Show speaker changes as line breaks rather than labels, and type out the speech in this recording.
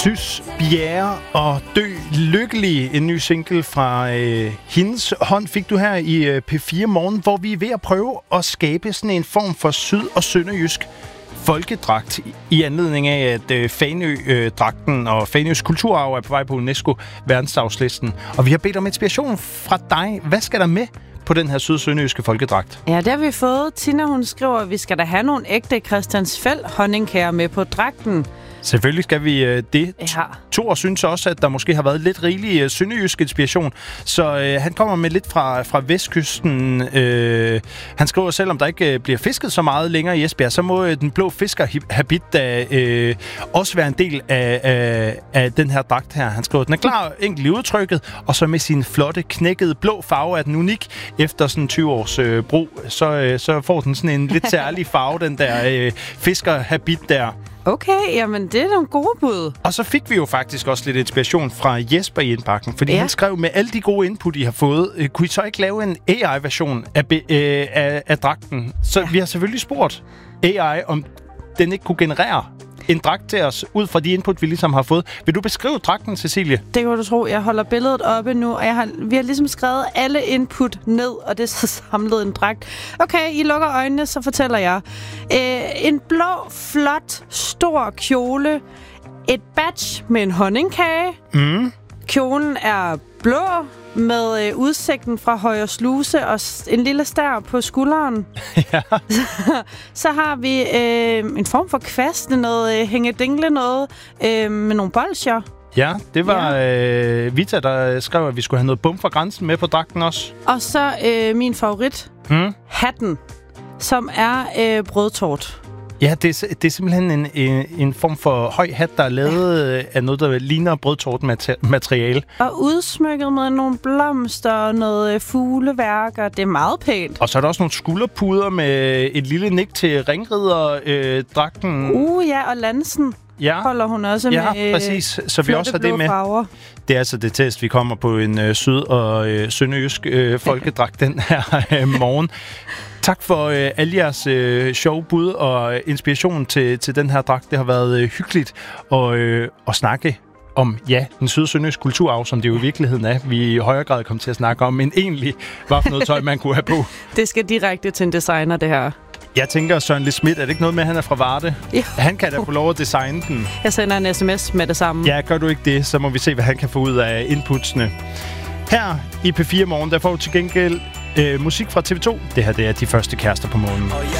Sys Bjerre og Dø Lykkelig, en ny single fra hendes hånd fik du her i P4 Morgen, hvor vi er ved at prøve at skabe sådan en form for syd- og sønderjysk folkedragt i anledning af, at Fanø-dragten og Fanøs kulturarv er på vej på UNESCO verdensarvslisten. Og vi har bedt om inspiration fra dig. Hvad skal der med på den her sydsønderjyske folkedragt?
Ja, det har vi fået. Tina, hun skriver, at vi skal da have nogle ægte Christiansfeld honningkager med på dragten. Selvfølgelig
skal vi det.
Ja.
Thor synes også, at der måske har været lidt rigelig sønderjysk inspiration, så han kommer med lidt fra vestkysten. Han skriver, selvom der ikke bliver fisket så meget længere i Esbjerg, så må den blå fiskerhabit da også være en del af den her dragt her. Han skriver, at den er klar enkelt i udtrykket, og så med sin flotte, knækkede blå farve er den unik. Efter sådan 20 års brug, så får den sådan en lidt særlig farve, den der fiskerhabit der.
Okay, jamen det er nogle gode bud.
Og så fik vi jo faktisk også lidt inspiration fra Jesper i indbakken, fordi han skrev, med alle de gode input, I har fået, kunne I så ikke lave en AI-version af dragten? Så vi har selvfølgelig spurgt AI, om den ikke kunne generere en dragt til os, ud fra de input, vi ligesom har fået. Vil du beskrive dragten, Cecilie?
Det kan du tro. Jeg holder billedet oppe nu, og vi har ligesom skrevet alle input ned, og det er så samlet en dragt. Okay, I lukker øjnene, så fortæller jeg. En blå, flot, stor kjole. Et badge med en honningkage. Kjolen er blå, med udsigten fra Højer Sluse og en lille stær på skulderen.
Ja.
Så har vi en form for kvast, noget hængedingle noget, med nogle bolsjer.
Ja, det var Vita, der skrev, at vi skulle have noget bum fra grænsen med på dragten også.
Og så min favorit, hatten, som er brødtort.
Ja, det er simpelthen en form for høj hat, der er lavet af noget, der ligner brødtort-materiale. Og
udsmykket med nogle blomster og noget fugleværker. Det er meget pænt.
Og så er der også nogle skulderpuder med et lille nik til ringriderdragten.
Ja, og lansen. Ja. Holder hun også med.
Ja, præcis. Så vi også har det med.
Farver.
Det er altså det test, vi kommer på en syd- og sønderjysk folkedragt den her morgen. Tak for alle jeres sjove bud og inspiration til den her dragt. Det har været hyggeligt at snakke om, den sydsønderjyske kulturarv, som det jo i virkeligheden er, vi i højere grad kommer til at snakke om, men egentlig, hvad for noget tøj, man kunne have på.
Det skal direkte til en designer, det her.
Jeg tænker, Søren Le Schmidt, er det ikke noget med, at han er fra Varde?
Jo.
Han kan da få lov at designe den.
Jeg sender en sms med det samme.
Ja, gør du ikke det, så må vi se, hvad han kan få ud af inputsene. Her i P4 Morgen, der får du til gengæld musik fra TV2. Det her, det er De Første Kærester på Månen.